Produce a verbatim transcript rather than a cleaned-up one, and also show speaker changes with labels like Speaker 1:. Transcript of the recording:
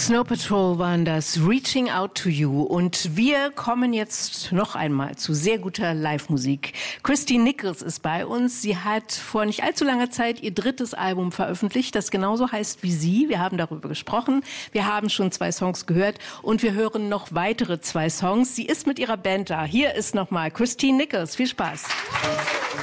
Speaker 1: Snow Patrol waren das, Reaching Out to You. Und wir kommen jetzt noch einmal zu sehr guter Live-Musik. Christine Nichols ist bei uns. Sie hat vor nicht allzu langer Zeit ihr drittes Album veröffentlicht, das genauso heißt wie sie. Wir haben darüber gesprochen. Wir haben schon zwei Songs gehört und wir hören noch weitere zwei Songs. Sie ist mit ihrer Band da. Hier ist nochmal Christine Nichols. Viel Spaß.